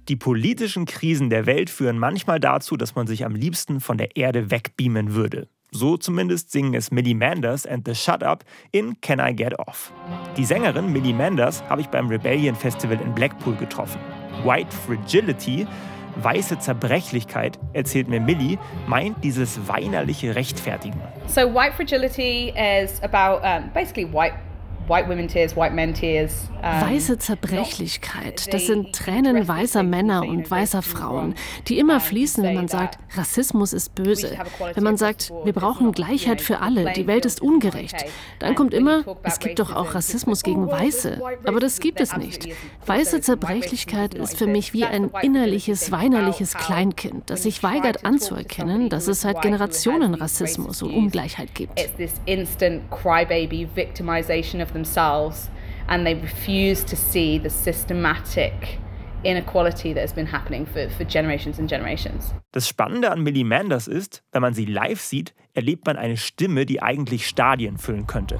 Die politischen Krisen der Welt führen manchmal dazu, dass man sich am liebsten von der Erde wegbeamen würde. So zumindest singen es Millie Manders and the Shut Up in Can I Get Off. Die Sängerin Millie Manders habe ich beim Rebellion Festival in Blackpool getroffen. White Fragility, weiße Zerbrechlichkeit, erzählt mir Millie, meint dieses weinerliche Rechtfertigen. So white fragility is about basically white women tears, white men tears. Weiße Zerbrechlichkeit, das sind Tränen weißer Männer und weißer Frauen, die immer fließen, wenn man sagt, Rassismus ist böse. Wenn man sagt, wir brauchen Gleichheit für alle, die Welt ist ungerecht. Dann kommt immer, es gibt doch auch Rassismus gegen Weiße. Aber das gibt es nicht. Weiße Zerbrechlichkeit ist für mich wie ein innerliches, weinerliches Kleinkind, das sich weigert anzuerkennen, dass es seit Generationen Rassismus und Ungleichheit gibt. It's this instant crybaby victimization of themselves. And they refuse to see the systematic inequality that has been happening for generations and generations. Das Spannende an Millie Manders ist, wenn man sie live sieht, erlebt man eine Stimme, die eigentlich Stadien füllen könnte.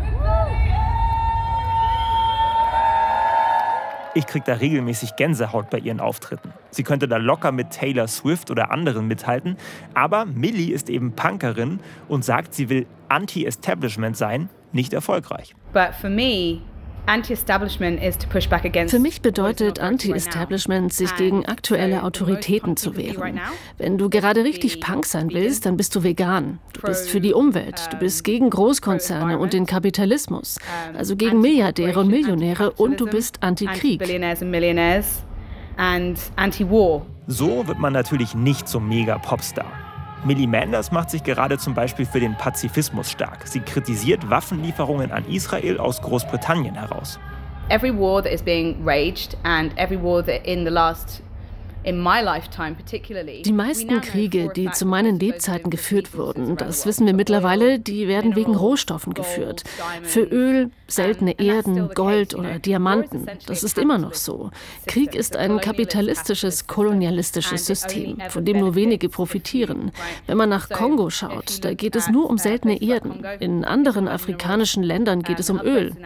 Ich kriege da regelmäßig Gänsehaut bei ihren Auftritten. Sie könnte da locker mit Taylor Swift oder anderen mithalten, aber Millie ist eben Punkerin und sagt, sie will Anti-Establishment sein, nicht erfolgreich. But for me, Anti-Establishment is to push back against. Für mich bedeutet Anti-Establishment, sich gegen aktuelle Autoritäten zu wehren. Wenn du gerade richtig Punk sein willst, dann bist du vegan. Du bist für die Umwelt, du bist gegen Großkonzerne und den Kapitalismus, also gegen Milliardäre und Millionäre, und du bist Anti-Krieg. So wird man natürlich nicht zum Mega-Popstar. Millie Manders macht sich gerade zum Beispiel für den Pazifismus stark. Sie kritisiert Waffenlieferungen an Israel aus Großbritannien heraus. Every war that is being waged and every war that in my lifetime particularly. Die meisten Kriege, die zu meinen Lebzeiten geführt wurden, das wissen wir mittlerweile, die werden wegen Rohstoffen geführt. Für Öl, seltene Erden, Gold oder Diamanten. Das ist immer noch so. Krieg ist ein kapitalistisches, kolonialistisches System, von dem nur wenige profitieren. Wenn man nach Kongo schaut, da geht es nur um seltene Erden. In anderen afrikanischen Ländern geht es um Öl.